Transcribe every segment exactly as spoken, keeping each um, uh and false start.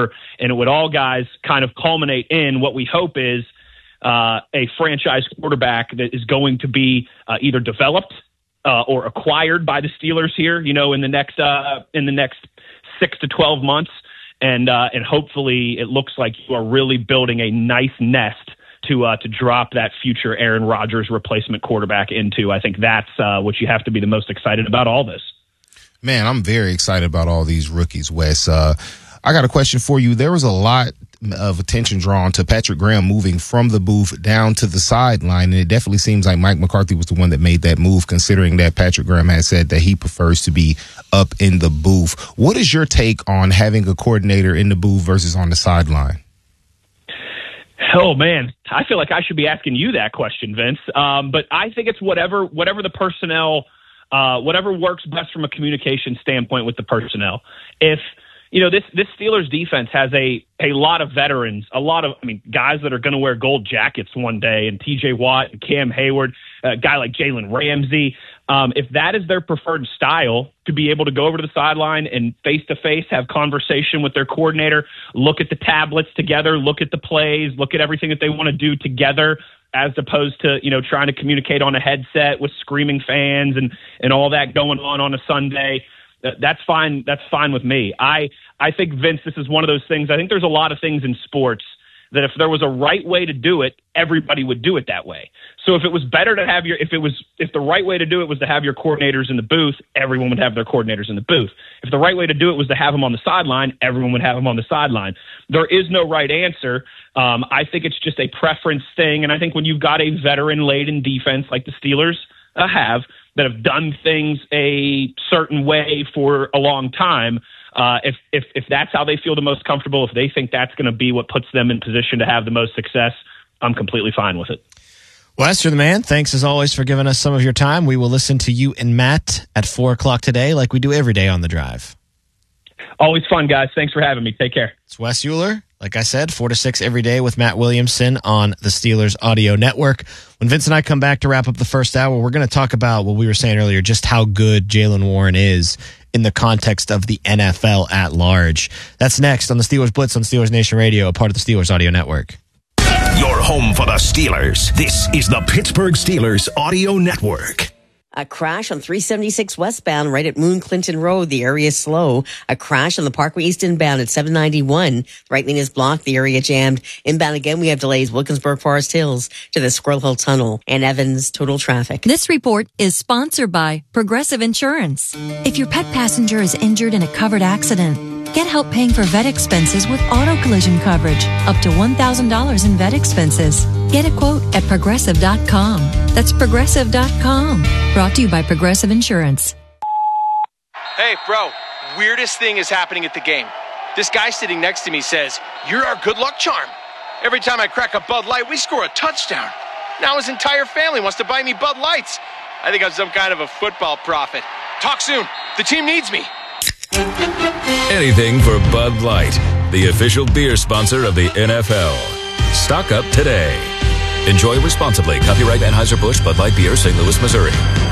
receiver, and it would all guys kind of culminate in what we hope is uh, a franchise quarterback that is going to be uh, either developed uh, or acquired by the Steelers here, you know, in the next uh, in the next six to twelve months, and uh, and hopefully it looks like you are really building a nice nest to uh, to drop that future Aaron Rodgers replacement quarterback into. I think that's uh, what you have to be the most excited about all this. Man, I'm very excited about all these rookies, Wes. Uh, I got a question for you. There was a lot of attention drawn to Patrick Graham moving from the booth down to the sideline, and it definitely seems like Mike McCarthy was the one that made that move, considering that Patrick Graham has said that he prefers to be up in the booth. What is your take on having a coordinator in the booth versus on the sideline? Oh, man, I feel like I should be asking you that question, Vince. Um, but I think it's whatever whatever the personnel, uh, whatever works best from a communication standpoint with the personnel. If, you know, this this Steelers defense has a, a lot of veterans, a lot of, I mean, guys that are going to wear gold jackets one day, and T J Watt and Cam Hayward, a guy like Jalen Ramsey. Um, if that is their preferred style, to be able to go over to the sideline and face-to-face have conversation with their coordinator, look at the tablets together, look at the plays, look at everything that they want to do together, as opposed to, you know, trying to communicate on a headset with screaming fans and, and all that going on on a Sunday, that's fine. That's fine with me. I, I think, Vince, this is one of those things. I think there's a lot of things in sports that if there was a right way to do it, everybody would do it that way. So if it was better to have your, if it was, if the right way to do it was to have your coordinators in the booth, everyone would have their coordinators in the booth. If the right way to do it was to have them on the sideline, everyone would have them on the sideline. There is no right answer. Um, I think it's just a preference thing. And I think when you've got a veteran-laden defense like the Steelers uh, have, that have done things a certain way for a long time, Uh, if, if if that's how they feel the most comfortable, if they think that's going to be what puts them in position to have the most success, I'm completely fine with it. Wes, you're the man. Thanks, as always, for giving us some of your time. We will listen to you and Matt at four o'clock today like we do every day on The Drive. Always fun, guys. Thanks for having me. Take care. It's Wes Euler. Like I said, four to six every day with Matt Williamson on the Steelers Audio Network. When Vince and I come back to wrap up the first hour, we're going to talk about what we were saying earlier, just how good Jaylen Warren is in the context of the N F L at large. That's next on the Steelers Blitz on Steelers Nation Radio, a part of the Steelers Audio Network. Your home for the Steelers. This is the Pittsburgh Steelers Audio Network. A crash on three seventy-six westbound right at Moon Clinton Road. The area is slow. A crash on the Parkway East inbound at seven ninety-one. Right lane is blocked. The area jammed. Inbound again, we have delays. Wilkinsburg Forest Hills to the Squirrel Hill Tunnel and Evans total traffic. This report is sponsored by Progressive Insurance. If your pet passenger is injured in a covered accident, get help paying for vet expenses with auto collision coverage. Up to one thousand dollars in vet expenses. Get a quote at progressive dot com. That's progressive dot com. Brought to you by Progressive Insurance. Hey, bro, weirdest thing is happening at the game. This guy sitting next to me says, "You're our good luck charm." Every time I crack a Bud Light, we score a touchdown. Now his entire family wants to buy me Bud Lights. I think I'm some kind of a football prophet. Talk soon. The team needs me. Anything for Bud Light, the official beer sponsor of the N F L. Stock up today. Enjoy responsibly. Copyright Anheuser-Busch Bud Light Beer, Saint Louis, Missouri.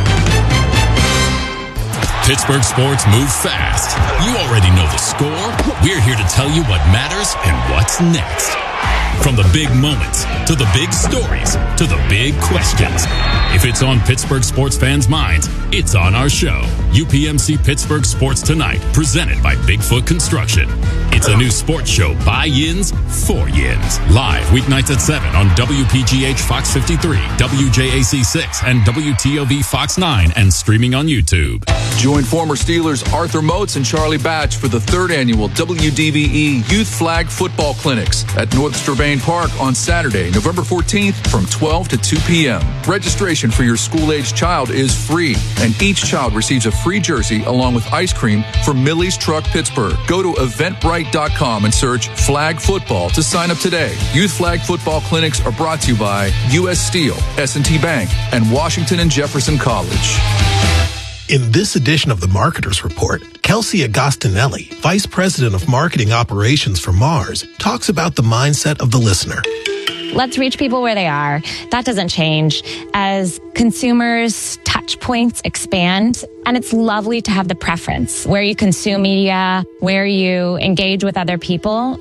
Pittsburgh sports move fast. You already know the score. We're here to tell you what matters and what's next. From the big moments, to the big stories, to the big questions. If it's on Pittsburgh sports fans' minds, it's on our show. U P M C Pittsburgh Sports Tonight, presented by Bigfoot Construction. It's a new sports show by Yins, for Yins. Live weeknights at seven on W P G H Fox fifty-three, W J A C six, and W T O V Fox nine, and streaming on YouTube. Join former Steelers Arthur Moats and Charlie Batch for the third annual W D V E Youth Flag Football Clinics at North Strabane Park on Saturday, November fourteenth from twelve to two p.m. Registration for your school-aged child is free, and each child receives a free jersey along with ice cream from Millie's Truck Pittsburgh. Go to eventbrite dot com and search Flag Football to sign up today. Youth Flag Football Clinics are brought to you by U S Steel, S and T Bank, and Washington and Jefferson College. In this edition of the Marketers Report, Kelsey Agostinelli, Vice President of Marketing Operations for Mars, talks about the mindset of the listener. Let's reach people where they are. That doesn't change. As consumers' touch points expand, and it's lovely to have the preference where you consume media, where you engage with other people.